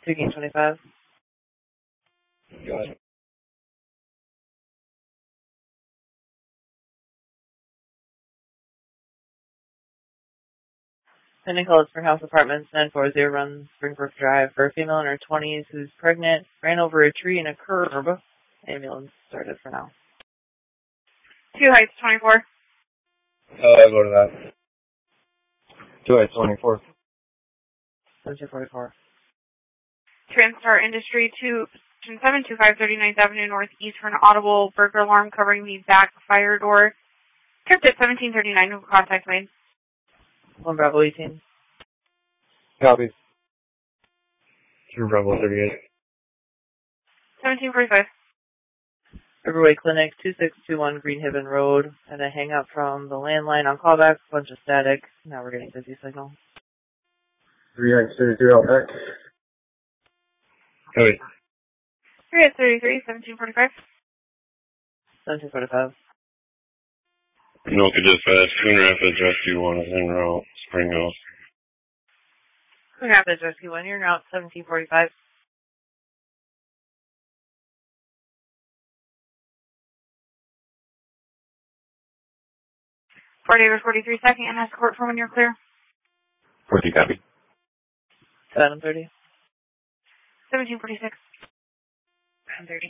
2 gain 25. Got it. Pending calls for House Apartments 940 Run Springbrook Drive for a female in her 20s who's pregnant, ran over a tree and a curb. Ambulance started for now. 2 Heights 24. I'll go to that. 2 Heights 24. 1744. Transtar Industry 725 39th Avenue Northeast for an audible burglar alarm covering the back fire door. Kept at 1739. No contact made. 1 Bravo 18. Copy. 2 Bravo 38. 1745. Riverway Clinic 2621 Greenhaven Road. Had a hang up from the landline on callback. Bunch of static. Now we're getting busy signal. 3 Heights 33 out back. Copy. 3 Heights 33. 1745. 1745. Anoka Dispatch, Coon Rapids Rescue 1 is en route, Spring Hill. Coon Rapids Rescue 1, you're out 1745. Fort Davis 43 second and escort for when you're clear. 40 copy. 730. 1746. 930.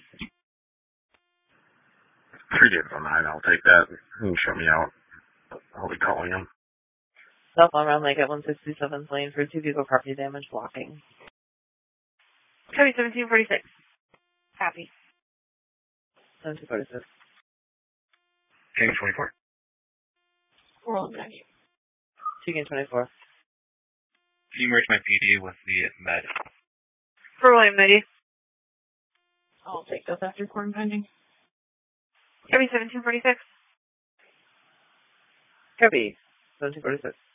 3 Davis on 9, I'll take that. You can shut me out. I'll be calling him. Southbound Round Lake at 167th Lane for 2 vehicle property damage blocking. Copy 1746. Copy. 1746. King 24. 490. 2 gain 24. Can you merge my PD with the med? For William Mitty. I'll take this after court pending. Copy 1746. Copy. 1746.